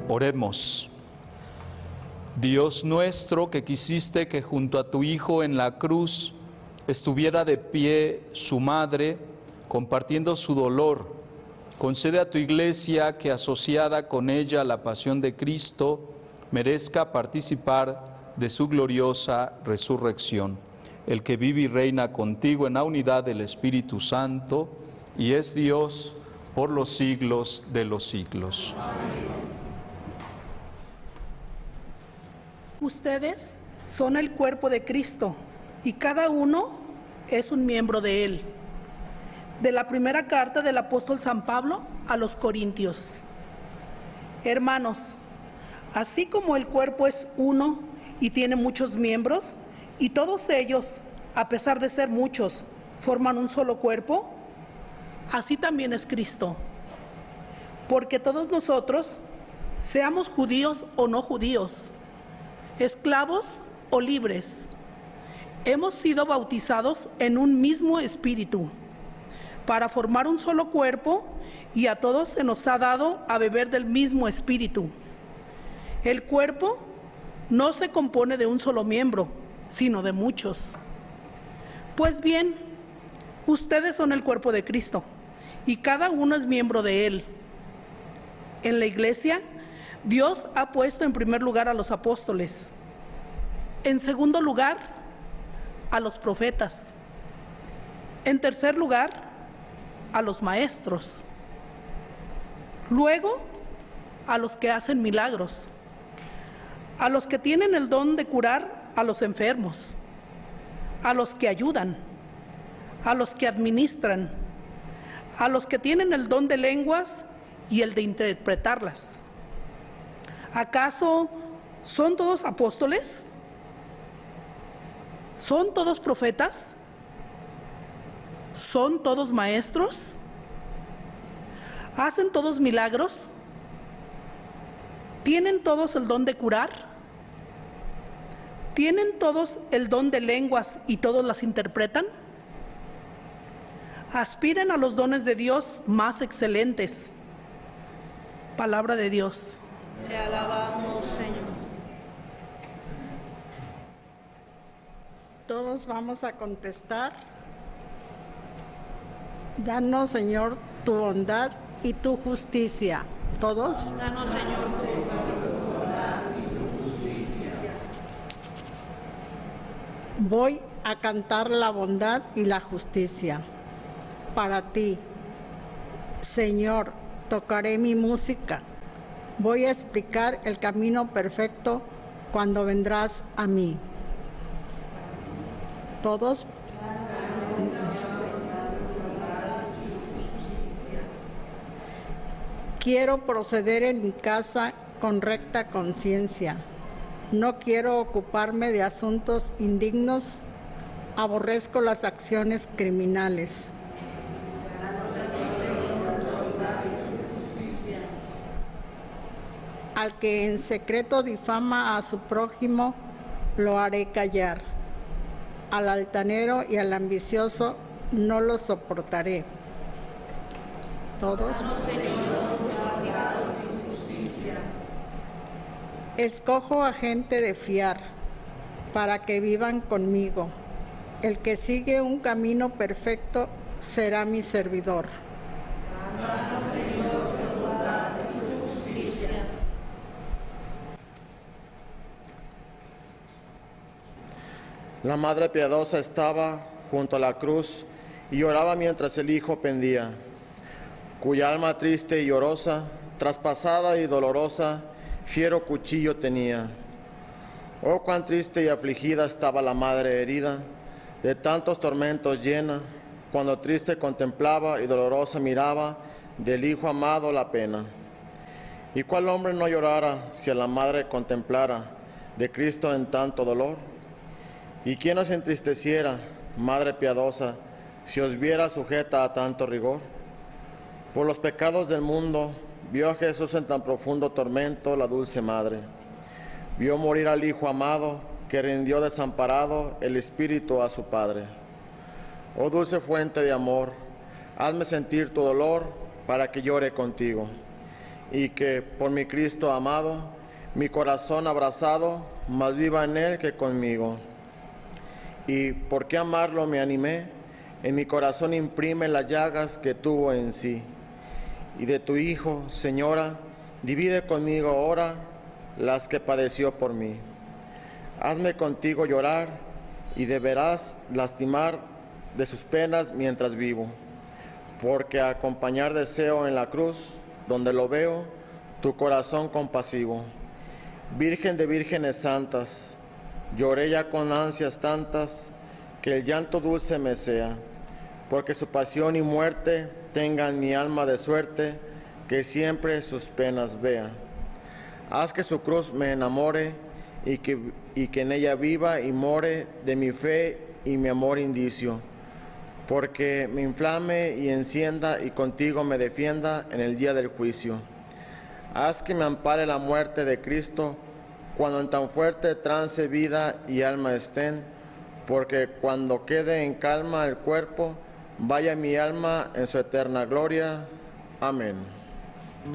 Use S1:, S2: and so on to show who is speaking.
S1: Oremos. Dios nuestro, que quisiste que junto a tu Hijo en la cruz estuviera de pie su madre, compartiendo su dolor, concede a tu Iglesia que, asociada con ella a la pasión de Cristo, merezca participar de su gloriosa resurrección. El que vive y reina contigo en la unidad del Espíritu Santo, y es Dios por los siglos de los siglos. Amén.
S2: Ustedes son el cuerpo de Cristo y cada uno es un miembro de él. De la primera carta del apóstol San Pablo a los Corintios. Hermanos, así como el cuerpo es uno y tiene muchos miembros, y todos ellos, a pesar de ser muchos, forman un solo cuerpo, así también es Cristo. Porque todos nosotros, seamos judíos o no judíos, esclavos o libres, hemos sido bautizados en un mismo espíritu, para formar un solo cuerpo, y a todos se nos ha dado a beber del mismo espíritu. El cuerpo no se compone de un solo miembro, sino de muchos. Pues bien, ustedes son el cuerpo de Cristo, y cada uno es miembro de él. En la Iglesia, Dios ha puesto en primer lugar a los apóstoles, en segundo lugar a los profetas, en tercer lugar a los maestros, luego a los que hacen milagros, a los que tienen el don de curar a los enfermos, a los que ayudan, a los que administran, a los que tienen el don de lenguas y el de interpretarlas. ¿Acaso son todos apóstoles? ¿Son todos profetas? ¿Son todos maestros? ¿Hacen todos milagros? ¿Tienen todos el don de curar? ¿Tienen todos el don de lenguas y todos las interpretan? Aspiren a los dones de Dios más excelentes. Palabra de Dios.
S3: Te alabamos, Señor.
S4: Todos vamos a contestar. Danos, Señor, tu bondad y tu justicia. ¿Todos?
S3: Danos, Señor.
S4: Voy a cantar la bondad y la justicia. Para ti, Señor, tocaré mi música. Voy a explicar el camino perfecto cuando vendrás a mí. ¿Todos? Quiero proceder en mi casa con recta conciencia. No quiero ocuparme de asuntos indignos. Aborrezco las acciones criminales. Al que en secreto difama a su prójimo, lo haré callar. Al altanero y al ambicioso no lo soportaré. ¿Todos? Escojo a gente de fiar, para que vivan conmigo. El que sigue un camino perfecto será mi servidor.
S5: La Madre Piadosa estaba junto a la cruz y lloraba mientras el Hijo pendía, cuya alma triste y llorosa, traspasada y dolorosa, fiero cuchillo tenía. Oh, cuán triste y afligida estaba la madre herida, de tantos tormentos llena, cuando triste contemplaba y dolorosa miraba del Hijo amado la pena. ¿Y cuál hombre no llorara si a la madre contemplara de Cristo en tanto dolor? ¿Y quién nos entristeciera, Madre piadosa, si os viera sujeta a tanto rigor? Por los pecados del mundo, vio a Jesús en tan profundo tormento la dulce Madre. Vio morir al Hijo amado, que rindió desamparado el Espíritu a su Padre. Oh dulce fuente de amor, hazme sentir tu dolor para que llore contigo. y que por mi Cristo amado, mi corazón abrazado, más viva en él que conmigo. Y por qué amarlo me animé, en mi corazón imprime las llagas que tuvo en sí. Y de tu Hijo, Señora, divide conmigo ahora las que padeció por mí. Hazme contigo llorar y deberás lastimar de sus penas mientras vivo, porque acompañar deseo en la cruz, donde lo veo, tu corazón compasivo. Virgen de vírgenes santas, lloré ya con ansias tantas, que el llanto dulce me sea, porque su pasión y muerte tengan mi alma de suerte, que siempre sus penas vea. Haz que su cruz me enamore, y que en ella viva y more de mi fe y mi amor indicio, porque me inflame y encienda y contigo me defienda en el día del juicio. Haz que me ampare la muerte de Cristo, cuando en tan fuerte trance vida y alma estén, porque cuando quede en calma el cuerpo, vaya mi alma en su eterna gloria. Amén.